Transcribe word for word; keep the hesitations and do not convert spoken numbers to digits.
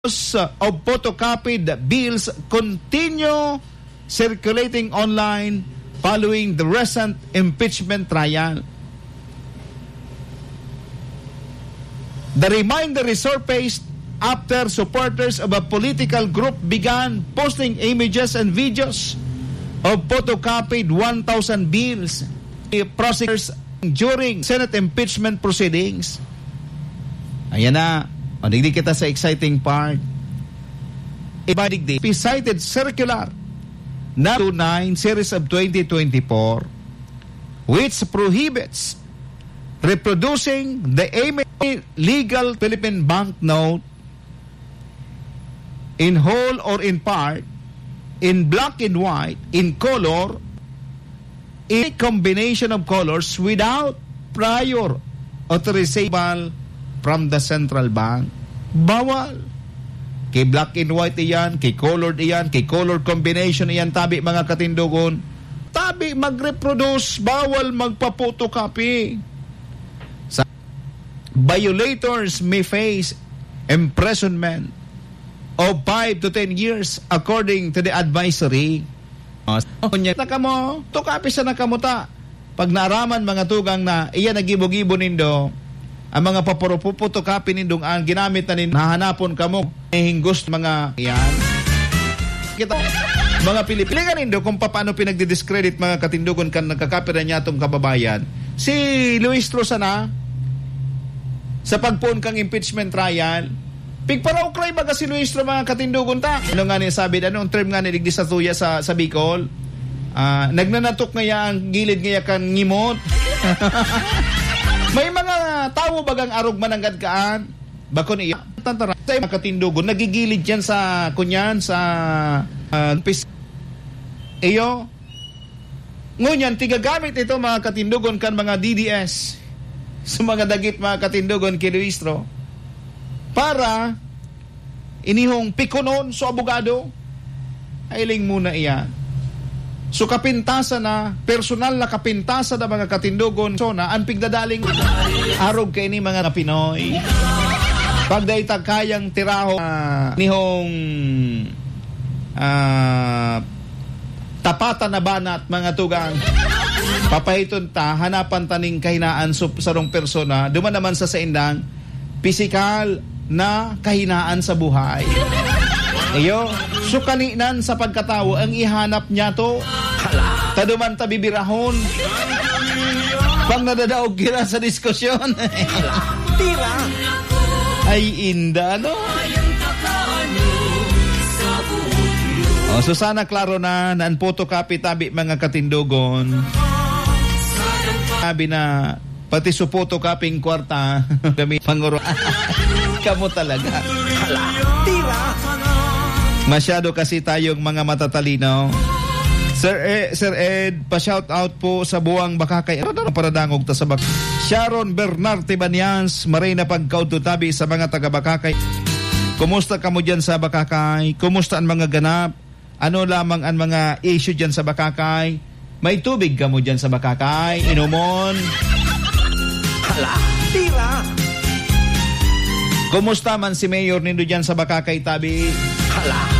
of photocopied bills continue circulating online following the recent impeachment trial. The reminder resurfaced after supporters of a political group began posting images and videos of photocopied one thousand bills prosecutors during Senate impeachment proceedings. Ayan na. O, digdi kita sa exciting part. Ibadigdi, cited circular number twenty-nine series of twenty twenty-four which prohibits reproducing the legal Philippine banknote in whole or in part, in black and white, in color, in a combination of colors without prior authorization from the central bank. Bawal. Kay black and white iyan, kay colored iyan, kay color combination iyan, tabi mga katindugon. Tabi mag-reproduce, bawal magpa-photocopy. Sa violators may face imprisonment of five to ten years according to the advisory. Kunya taka mo, to copy sa nakamuta. Pag naaraman mga tugang na iyan nagibo-gibo nindo, ang mga papurupuputo copy nindong ang ginamit na nin, nahanapon kamo hinggos mga yan. Kita mga Pilipinas nindo kung paano pinagdi-discredit mga katindugon kan nagkakopy na niya itong kababayan. Si Luis Trosana sa pagpuon kang impeachment trial, pigparaw cry baga si Luis Tro mga katindugon ta. Ano nga niya sabi, anong term nga niligdi sa tuya sa, sa Bicol? Uh, nagnanatok nga ang gilid nga kan ngimot. May mga tao bagang arog mananggad kaan, bakon iya, tantara, sa mga katindugon, nagigilid yan sa, kunyan, sa, uh, pis, iyo, ngunyan, tigagamit ito mga katindugon kan mga D D S, sa mga dagit mga katindugon kay Luistro, para, inihong pikonon sa abogado, ailing muna iya. So kapintasa na, personal na kapintasa na mga katindugon, so na, ang pigdadaling arog kay ni mga Pinoy. Pagdaitag kayang tiraho, uh, nihong uh, tapatan na banat mga tugang, papahiton ta, hanapan taning kahinaan so, sarong persona, duman naman sa saindang, pisikal na kahinaan sa buhay. Iyo, sukalinan sa pagkatawo, ang ihanap niya to, taduman tabibirahon, pang nadadaog kira sa diskusyon. Tira. Ay, inda, no? O, so sana klaro na, naan photocopy tabi mga katindugon. Sabi na, pati su photocopying kwarta, kami panguro. Kamu talaga. Tira. Masyado kasi tayong mga matatalino. Sir Ed, Sir Ed, pa-shout out po sa buwang Bakakay. Ano na paradangog ta sa bak. Sharon Bernarte Banyans, maray na pagkaututabi sa mga taga-Bakakay. Kumusta ka mo dyan sa Bakakay? Kumusta ang mga ganap? Ano lamang ang mga issue dyan sa Bakakay? May tubig ka mo dyan sa Bakakay? Inumon? Hala, tira! Kumusta man si Mayor nindo dyan sa Bakakay, tabi? Hala,